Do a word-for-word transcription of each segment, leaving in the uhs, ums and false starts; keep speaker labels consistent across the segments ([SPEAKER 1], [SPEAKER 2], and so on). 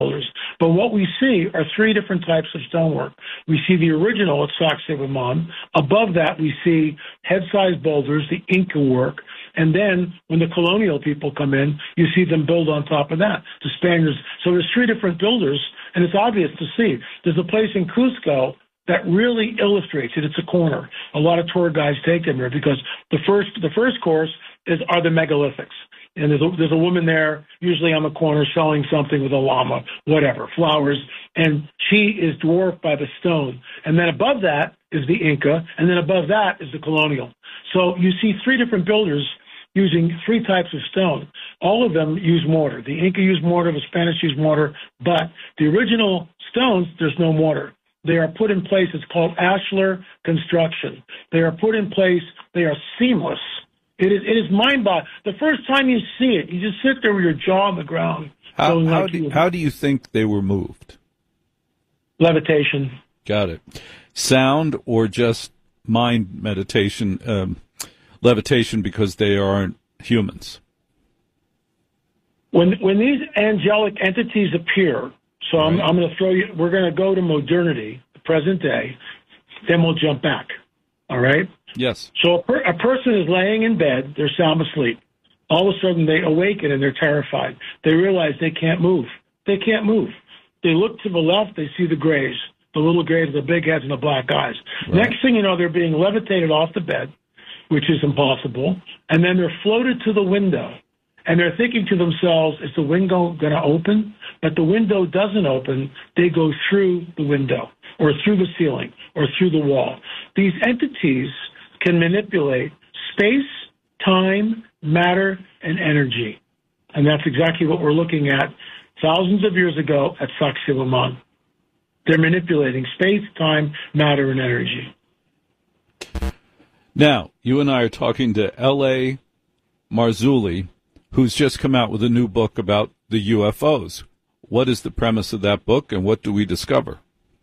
[SPEAKER 1] boulders. But what we see are three different types of stonework. We see the original at Sacsayhuaman. Above that, we see head-sized boulders, the Inca work. And then when the colonial people come in, you see them build on top of that, the Spaniards. So there's three different builders, and it's obvious to see. There's a place in Cusco that really illustrates it. It's a corner. A lot of tour guides take them there because the first the first course is are the megalithics. And there's a, there's a woman there, usually on the corner, selling something with a llama, whatever, flowers, and she is dwarfed by the stone. And then above that is the Inca, and then above that is the colonial. So you see three different builders using three types of stone. All of them use mortar. The Inca used mortar, the Spanish used mortar, but the original stones, there's no mortar. They are put in place. It's called ashlar construction. They are put in place. They are seamless. It is it is mind-boggling. The first time you see it, you just sit there with your jaw on the ground.
[SPEAKER 2] How, how,
[SPEAKER 1] like
[SPEAKER 2] do,
[SPEAKER 1] you,
[SPEAKER 2] how do you think they were moved?
[SPEAKER 1] Levitation.
[SPEAKER 2] Got it. Sound or just mind meditation, um, levitation because they aren't humans?
[SPEAKER 1] When when these angelic entities appear, so right. I'm, I'm going to throw you, we're going to go to modernity, the present day, then we'll jump back. All right?
[SPEAKER 2] Yes.
[SPEAKER 1] So a, per, a person is laying in bed, they're sound asleep. All of a sudden they awaken and they're terrified. They realize they can't move. They can't move. They look to the left, they see the grays, the little grays, the big heads, and the black eyes. Right. Next thing you know, they're being levitated off the bed, which is impossible, and then they're floated to the window. And they're thinking to themselves, is the window going to open? But the window doesn't open. They go through the window or through the ceiling or through the wall. These entities can manipulate space, time, matter, and energy. And that's exactly what we're looking at thousands of years ago at Sacsayhuaman. They're manipulating space, time, matter, and energy.
[SPEAKER 2] Now, you and I are talking to L A. Marzulli, who's just come out with a new book about the U F Os. What is the premise of that book, and what do we discover?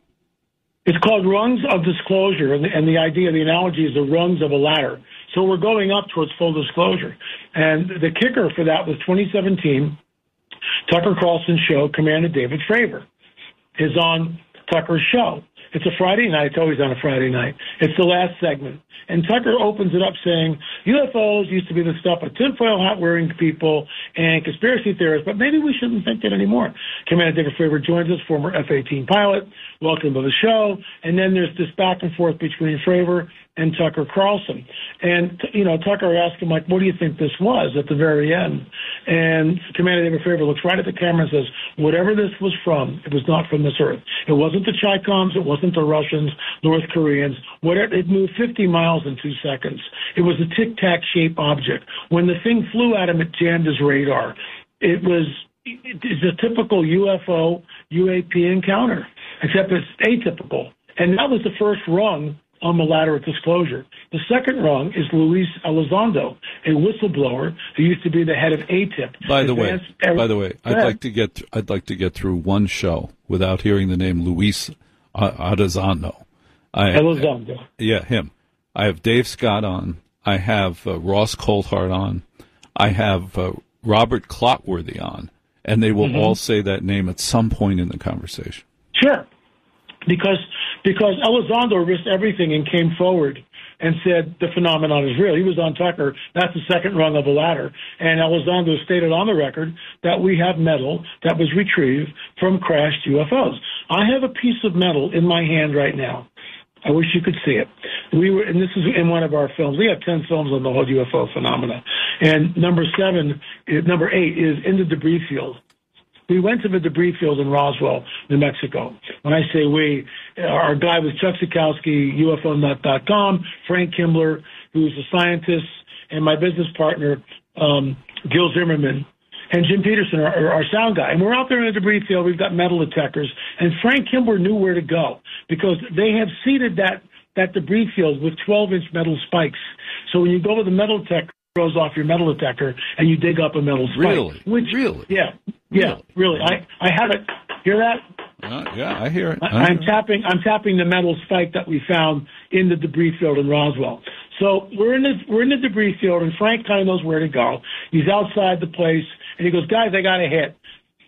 [SPEAKER 1] It's called Rungs of Disclosure, and the, and the idea, the analogy is the rungs of a ladder. So we're going up towards full disclosure. And the kicker for that was twenty seventeen, Tucker Carlson's show, Commander David Fravor, is on Tucker's show. It's a Friday night. It's always on a Friday night. It's the last segment. And Tucker opens it up saying, U F Os used to be the stuff of tinfoil hat-wearing people and conspiracy theorists, but maybe we shouldn't think that anymore. Commander David Fravor joins us, former F eighteen pilot. Welcome to the show. And then there's this back and forth between Fravor and Tucker Carlson. And, you know, Tucker asked him, like, what do you think this was at the very end? And Commander David Fravor looks right at the camera and says, whatever this was from, it was not from this earth. It wasn't the Chi-Coms. It wasn't the Russians, North Koreans. Whatever, it moved fifty miles in two seconds. It was a tic-tac shaped object. When the thing flew at him, it jammed his radar. It was it's a typical U F O U A P encounter, except it's atypical. And that was the first rung on the ladder of disclosure. The second rung is Luis Elizondo, a whistleblower who used to be the head of A T I P.
[SPEAKER 2] By the way, Air- by the way, I'd ahead. like to get I'd like to get through one show without hearing the name Luis Elizondo. I,
[SPEAKER 1] Elizondo.
[SPEAKER 2] Yeah, him. I have Dave Scott on. I have uh, Ross Coulthart on. I have uh, Robert Clotworthy on, and they will mm-hmm. all say that name at some point in the conversation.
[SPEAKER 1] Sure, because because Elizondo risked everything and came forward and said the phenomenon is real. He was on Tucker. That's the second rung of the ladder. And Elizondo stated on the record that we have metal that was retrieved from crashed U F Os. I have a piece of metal in my hand right now. I wish you could see it. We were, and this is in one of our films. We have ten films on the whole U F O phenomena. And number seven, number eight is In the Debris Field. We went to the debris field in Roswell, New Mexico. When I say we, our guy was Chuck Zukowski, U F O nut dot com, Frank Kimbler, who's a scientist, and my business partner, um, Gil Zimmerman, and Jim Peterson, our, our sound guy. And we're out there in the debris field. We've got metal detectors. And Frank Kimbler knew where to go because they have seeded that, that debris field with twelve-inch metal spikes. So when you go with a metal detector, it throws off your metal detector, and you dig up a metal spike.
[SPEAKER 2] Really?
[SPEAKER 1] Which,
[SPEAKER 2] really?
[SPEAKER 1] Yeah. Yeah, really. I, I have it. Hear that?
[SPEAKER 2] Uh, yeah, I hear it.
[SPEAKER 1] I, I'm tapping. I'm tapping the metal spike that we found in the debris field in Roswell. So we're in the we're in the debris field, and Frank kind of knows where to go. He's outside the place, and he goes, "Guys, I got a hit."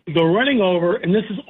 [SPEAKER 1] You go running over, and this is